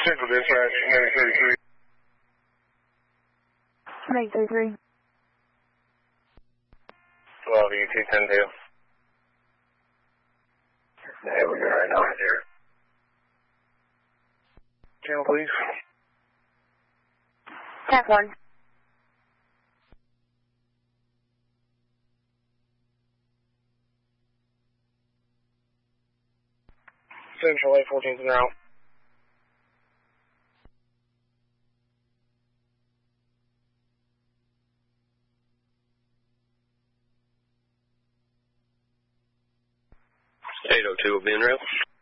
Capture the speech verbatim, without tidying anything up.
Central Dispatch, nine thirty-three. nine thirty-three. twelve E two ten two. Yeah, we're good right now. Here. Channel, please. Tap one. Central eight fourteen now. eight oh two will be in rail.